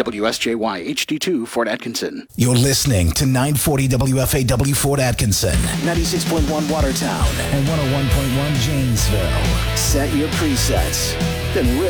WSJY HD2 Fort Atkinson. You're listening to 940 WFAW Fort Atkinson, 96.1 Watertown, and 101.1 Janesville. Set your presets, then riff